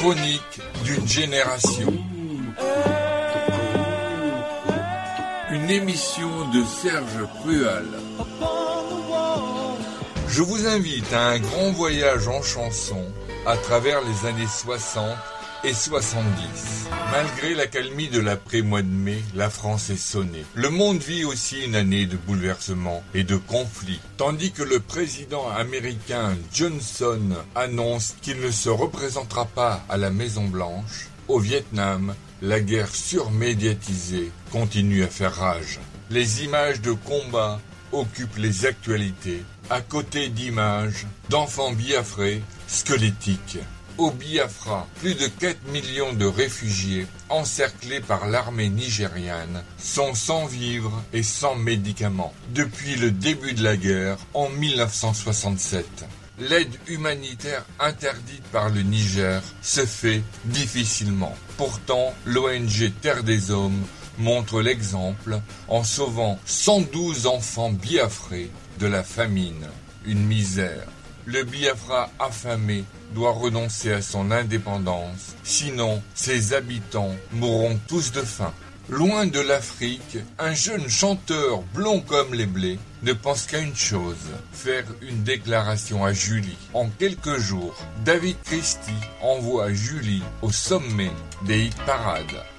chronique d'une génération. Une émission de Serge Crual. Je vous invite à un grand voyage en chanson à travers les années 60 et 70. Malgré l'accalmie de l'après-mois de mai, la France est sonnée. Le monde vit aussi une année de bouleversements et de conflits, tandis que le président américain Johnson annonce qu'il ne se représentera pas à la Maison-Blanche. Au Vietnam, la guerre surmédiatisée continue à faire rage. Les images de combat occupent les actualités, à côté d'images d'enfants biafrés squelettiques. Au Biafra, plus de 4 millions de réfugiés, encerclés par l'armée nigériane, sont sans vivres et sans médicaments depuis le début de la guerre en 1967. L'aide humanitaire interdite par le Niger se fait difficilement. Pourtant, l'ONG Terre des Hommes montre l'exemple en sauvant 112 enfants biafrés de la famine, une misère. Le Biafra affamé doit renoncer à son indépendance, sinon ses habitants mourront tous de faim. Loin de l'Afrique, un jeune chanteur blond comme les blés ne pense qu'à une chose, faire une déclaration à Julie. En quelques jours, David Christie envoie Julie au sommet des hit parades.